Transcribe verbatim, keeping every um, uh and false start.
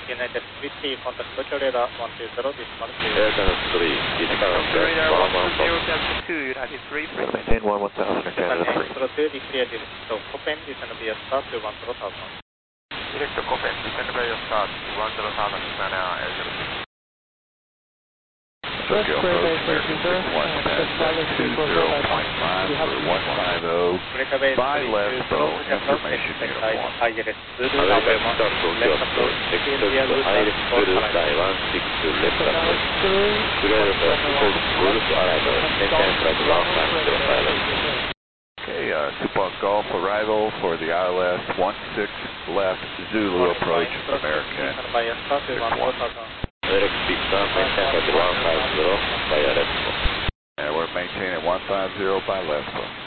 United fifty, contact Tokyo radar one two zero, decimal two. Aircraft three, December radar one one one two zero, four. Delta two, United three, please. Maintain one one thousand, Canada three. Zero two, declare direct to Copen, descend via start to one zero thousand. Direct to Copen, descend via start to one zero thousand, now L zero six. Tokyo approach, American six one, pass two zero point five for one five zero, by Lesbo, information uniform. I L S Zulu, American start Tokyo approach, expect Iris Zulu fly one six two left approach. Clear the full Gulf arrival, maintain flight one five zero by left. Okay, uh, Super Golf arrival for the I L S one six left, Zulu approach, American six one. Direct speed down, maintain flight one five zero by Lesbo. And we're maintaining one five zero by Lesbo.